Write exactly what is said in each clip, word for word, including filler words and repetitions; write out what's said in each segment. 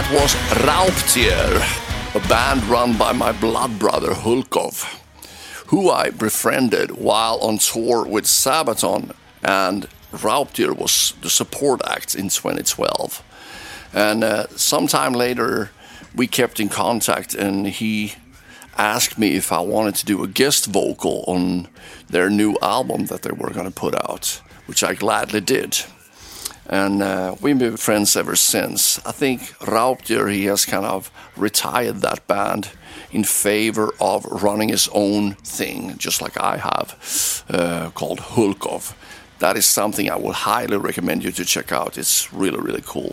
That was Raubtier, a band run by my blood brother Hulkov, who I befriended while on tour with Sabaton, and Raubtier was the support act in twenty twelve. And uh, sometime later, we kept in contact, and he asked me if I wanted to do a guest vocal on their new album that they were going to put out, which I gladly did. And uh, we've been friends ever since. I think Raubtier, he has kind of retired that band in favor of running his own thing, just like I have, uh, called Hulkov. That is something I would highly recommend you to check out. It's really, really cool.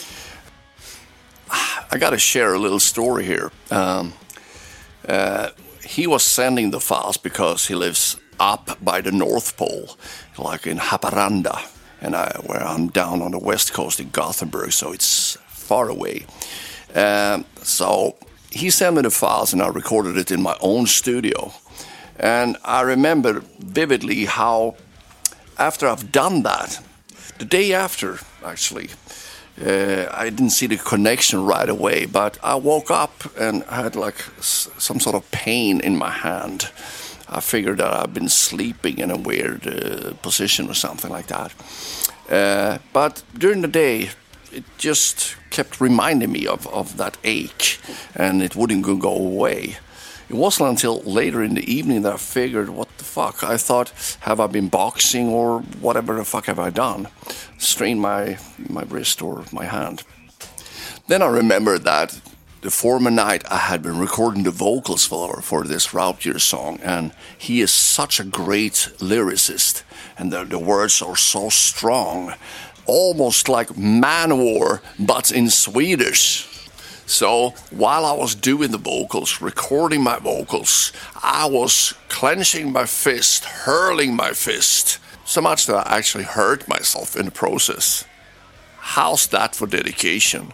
I got to share a little story here. Um, uh, he was sending the files because he lives up by the North Pole, like in Haparanda. And I, where I'm down on the west coast in Gothenburg, so it's far away. Um, so he sent me the files, and I recorded it in my own studio. And I remember vividly how, after I've done that, the day after, actually, uh, I didn't see the connection right away, but I woke up and had like s- some sort of pain in my hand. I figured that I've been sleeping in a weird uh, position or something like that. Uh, but during the day, it just kept reminding me of, of that ache, and it wouldn't go away. It wasn't until later in the evening that I figured, what the fuck? I thought, have I been boxing or whatever the fuck have I done? Strained my, my wrist or my hand. Then I remembered that the former night I had been recording the vocals for, for this Raubtier song, and he is such a great lyricist, and the, the words are so strong, almost like Manowar, but in Swedish. So while I was doing the vocals, recording my vocals, I was clenching my fist, hurling my fist, so much that I actually hurt myself in the process. How's that for dedication?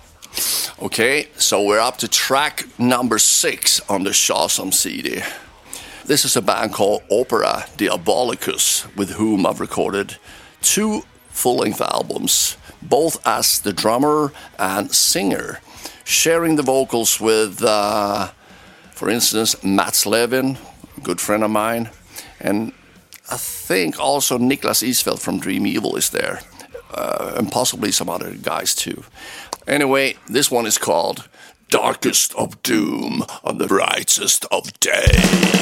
Okay, so we're up to track number six on the Shazam C D. This is a band called Opera Diabolicus, with whom I've recorded two full-length albums, both as the drummer and singer, sharing the vocals with, uh, for instance, Mats Levin, a good friend of mine, and I think also Niklas Isfeld from Dream Evil is there, uh, and possibly some other guys too. Anyway, this one is called Darkest of Doom on the Brightest of Day.